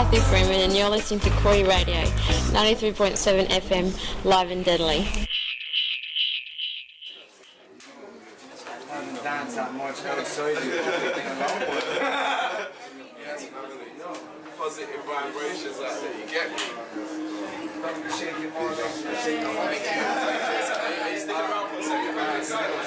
Kathy Freeman and you're listening to Corey Radio, 93.7 FM, live and deadly. Dance that much outside positive vibrations out there, you get me? Don't be shaking more, don't be shaking more. Stick around for a second, man.